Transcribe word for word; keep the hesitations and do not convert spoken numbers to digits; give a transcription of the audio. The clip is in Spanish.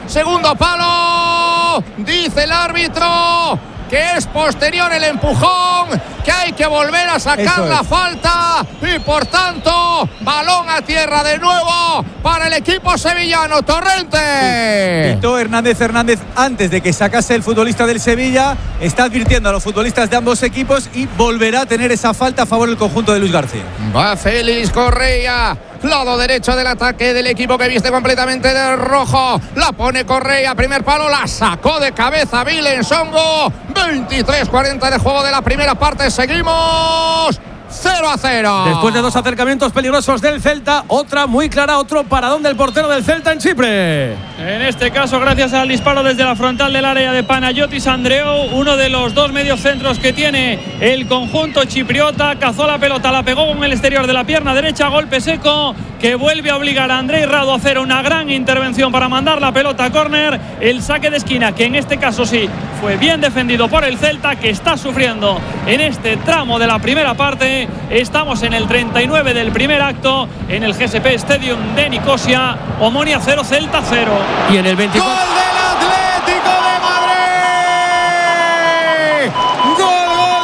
segundo palo, dice el árbitro que es posterior el empujón, que hay que volver a sacar la falta y por tanto balón a tierra de nuevo para el equipo sevillano. Torrente. Tito Hernández Hernández, antes de que sacase el futbolista del Sevilla, está advirtiendo a los futbolistas de ambos equipos y volverá a tener esa falta a favor del conjunto de Luis García. Va Félix Correa, lado derecho del ataque del equipo que viste completamente de rojo. La pone Correa, primer palo, la sacó de cabeza Vilen Songo. veintitrés cuarenta de juego de la primera parte. Seguimos cero a cero. Después de dos acercamientos peligrosos del Celta, otra muy clara, otro paradón del portero del Celta en Chipre. En este caso, gracias al disparo desde la frontal del área de Panayotis Andreou, uno de los dos mediocentros que tiene el conjunto chipriota, cazó la pelota, la pegó con el exterior de la pierna derecha, golpe seco que vuelve a obligar a Andrei Radu a hacer una gran intervención para mandar la pelota a córner. El saque de esquina, que en este caso sí fue bien defendido por el Celta, que está sufriendo en este tramo de la primera parte. Estamos en el treinta y nueve del primer acto en el G S P Stadium de Nicosia. Omonia cero, Celta cero. Y en el veinticuatro